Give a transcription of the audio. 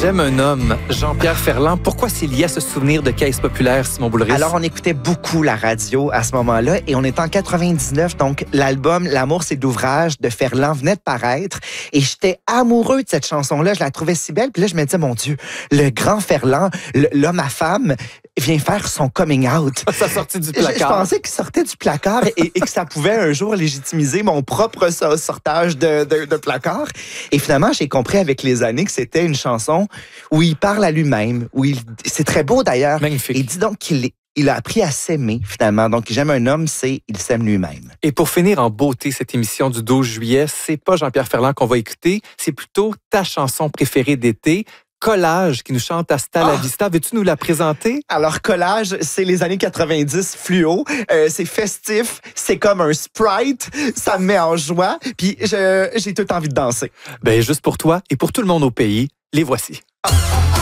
J'aime un homme, Jean-Pierre Ferland. Pourquoi c'est lié à ce souvenir de Caisse populaire, Simon Boulris? Alors, on écoutait beaucoup la radio à ce moment-là et on était en 99, donc l'album L'amour, c'est d'ouvrage de Ferland venait de paraître et j'étais amoureux de cette chanson-là. Je la trouvais si belle. Puis là, je me disais, mon Dieu, le grand Ferland, l'homme à femme, vient faire son coming out. Ça sortit du placard. Je pensais qu'il sortait du placard et que ça pouvait un jour légitimiser mon propre sortage de placard. Et finalement, j'ai compris avec les années que c'était une chanson où il parle à lui-même, c'est très beau d'ailleurs. Magnifique. Il dit donc qu'il a appris à s'aimer finalement. Donc, j'aime un homme, c'est il s'aime lui-même. Et pour finir en beauté cette émission du 12 juillet, c'est pas Jean-Pierre Ferland qu'on va écouter, c'est plutôt ta chanson préférée d'été, Collage, qui nous chante Hasta la Vista. Veux-tu nous la présenter? Alors, Collage, c'est les années 90 fluo. C'est festif, c'est comme un Sprite. Ça me met en joie. Puis, j'ai tout envie de danser. Ben, juste pour toi et pour tout le monde au pays, les voici.